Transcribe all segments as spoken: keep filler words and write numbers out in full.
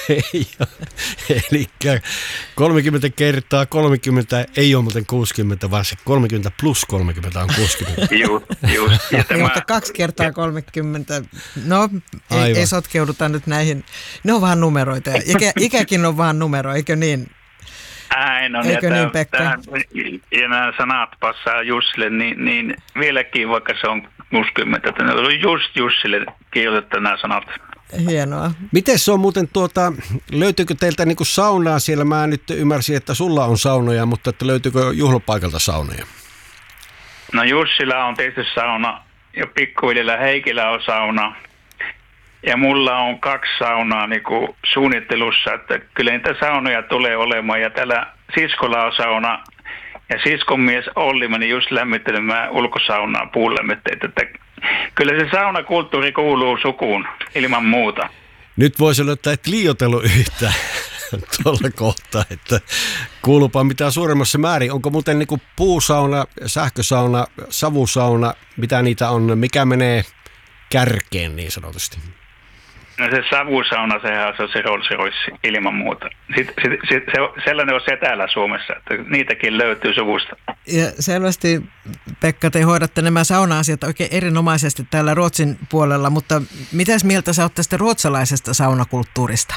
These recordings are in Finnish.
Ei ole. Eli kolmekymmentä kertaa kolmekymmentä ei ole muuten kuusikymmentä, vaan se kolmekymmentä plus kolmekymmentä on kuusikymmentä. Just, just. Ja tämä... Mutta kaksi kertaa kolmekymmentä, no ei, ei sotkeuduta nyt näihin, ne on vaan numeroita. Ikä, ikäkin on vaan numero, eikö niin? Näin on. Eikö ja niin, Pekka? Tämän, ja nämä sanat passaa Jussille, niin, niin vieläkin, vaikka se on kuusikymmentä, että ne on just Jussille kirjoitettu nämä sanat. Hienoa. Miten se on muuten, tuota, löytyykö teiltä niinku saunaa siellä? Mä nyt ymmärsin, että sulla on saunoja, mutta että löytyykö juhlapaikalta saunoja? No Jussilla on tehty sauna ja pikkuhiljalla Heikillä on sauna. Ja mulla on kaksi saunaa niin kuin suunnittelussa, että kyllä niitä saunoja tulee olemaan. Ja täällä siskolla on sauna ja siskon mies Olli meni just lämmittelemään ulkosaunaa puulämmitteitä. Että kyllä se saunakulttuuri kuuluu sukuun ilman muuta. Nyt voisi olla, että et liioitellut yhtään tuolla kohtaa, että kuuluupa mitä suuremmassa määrin. Onko muuten niin kuin puusauna, sähkösauna, savusauna, mitä niitä on, mikä menee kärkeen niin sanotusti? No se savusauna, sehän on se Rolls Royce ilman muuta. Sitten, sit, sit, se, sellainen on se täällä Suomessa, että niitäkin löytyy suvusta. Ja selvästi, Pekka, te hoidatte nämä sauna-asiat oikein erinomaisesti täällä Ruotsin puolella, mutta mitäs mieltä sä oot tästä ruotsalaisesta saunakulttuurista?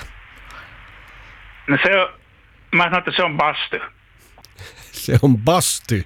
No se on, mä sanon, että se on basty. Se on basty.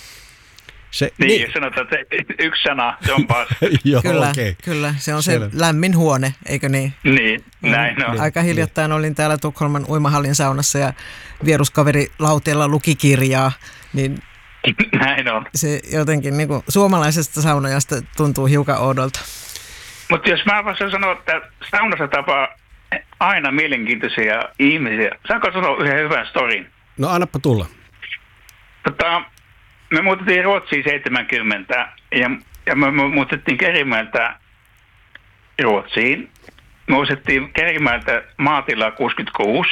Se, niin, niin, sanotaan, että yksi sana, se on basty. Joo, kyllä, okay. kyllä, se on Selvä. se lämmin huone, eikö niin? Niin, näin on. Aika hiljattain olin täällä Tukholman uimahallin saunassa ja vieruskaveri lauteella luki kirjaa, niin näin on. Se jotenkin niin kuin suomalaisesta saunojasta tuntuu hiukan oudolta. Mutta jos mä voisin sanoa, että saunassa tapaa aina mielenkiintoisia ihmisiä. Saanko sanoa yhden hyvän storin? No annappa tulla. Tota, me muutettiin Ruotsiin seitsemänkymmentä ja, ja me muutettiin Kerimäeltä Ruotsiin. Me muutettiin Kerimäeltä maatilaa kuusikymmentäkuusi.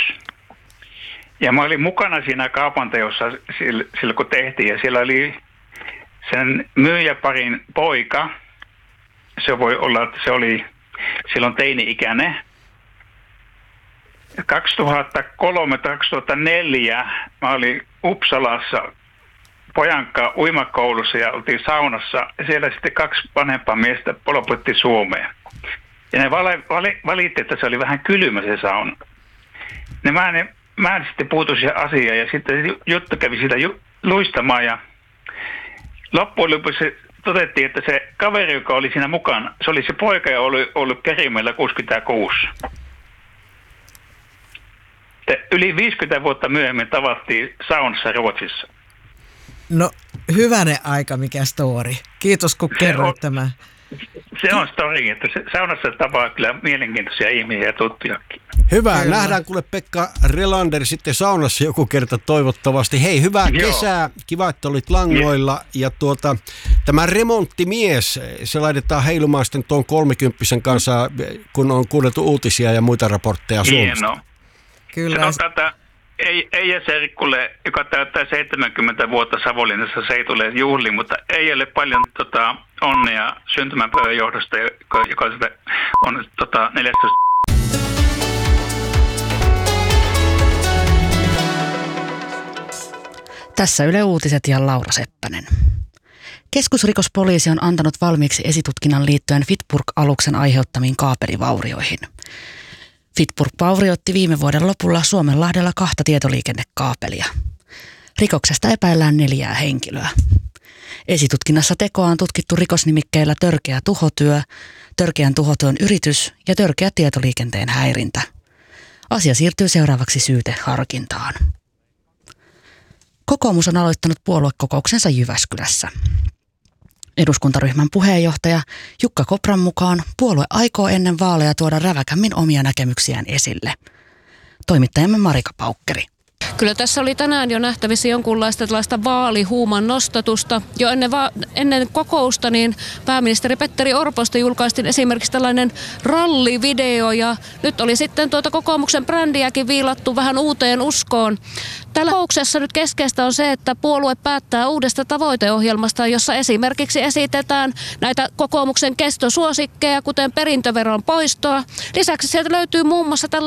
Ja mä olin mukana siinä kaupanteossa silloin kun tehtiin ja siellä oli sen myyjäparin poika. Se voi olla, että se oli silloin teini-ikäinen. kaksituhattakolme kaksituhattaneljä mä olin Uppsalassa pojankaan uimakoulussa ja oltiin saunassa. Ja siellä sitten kaksi vanhempaa miestä poloputti Suomeen. Ja ne vali, vali, valitti, että se oli vähän kylmä se sauna. Ne mä, ne, mä sitten puutuin siihen asiaan ja sitten juttu kävi siitä ju, luistamaan. Ja loppujen lopuksi todettiin, että se kaveri, joka oli siinä mukana, se oli se poika ja oli ollut Kerimäellä kuusikymmentäkuusi. Yli viisikymmentä vuotta myöhemmin tavattiin saunassa Ruotsissa. No, hyvänen aika, mikä story. Kiitos, kun kerroit tämän. Se on story, että se saunassa tapaa kyllä mielenkiintoisia ihmisiä ja tuttujakin. Hyvä. Kyllä. Nähdään kuule Pekka Relander sitten saunassa joku kerta toivottavasti. Hei, hyvää Joo. kesää. Kiva, että olit langoilla. Ja tuota, tämä remonttimies, se laitetaan heilumaan sitten tuon kolmekymppisen kanssa, kun on kuunneltu uutisia ja muita raportteja Suomesta. Hienoa. Kyllä. Sanotaan, että ei, ei Serikulle, joka täyttää seitsemänkymmentä vuotta Savonlinnassa, se ei tule juhliin, mutta ei ole paljon tota, onnea syntymäpäivän johdosta, joka, joka on tota, neljästoista. Tässä Yle Uutiset ja Laura Seppänen. Keskusrikospoliisi on antanut valmiiksi esitutkinnan liittyen Fitburg-aluksen aiheuttamiin kaapelivaurioihin. Fitburg vaurioitti viime vuoden lopulla Suomenlahdella kahta tietoliikennekaapelia. Rikoksesta epäillään neljää henkilöä. Esitutkinnassa tekoa on tutkittu rikosnimikkeillä törkeä tuhotyö, törkeän tuhotyön yritys ja törkeä tietoliikenteen häirintä. Asia siirtyy seuraavaksi syyteharkintaan. Kokoomus on aloittanut puoluekokouksensa Jyväskylässä. Eduskuntaryhmän puheenjohtaja Jukka Kopran mukaan puolue aikoo ennen vaaleja tuoda räväkämmin omia näkemyksiään esille. Toimittajamme Marika Paukkeri. Kyllä tässä oli tänään jo nähtävissä jonkunlaista tällaista vaalihuuman nostatusta. Jo ennen, va- ennen kokousta niin pääministeri Petteri Orposta julkaistiin esimerkiksi tällainen rallivideo ja nyt oli sitten tuota kokoomuksen brändiäkin viilattu vähän uuteen uskoon. Tällä kokouksessa nyt keskeistä on se, että puolue päättää uudesta tavoiteohjelmasta, jossa esimerkiksi esitetään näitä kokoomuksen kestosuosikkeja, kuten perintöveron poistoa. Lisäksi sieltä löytyy muun muassa tällainen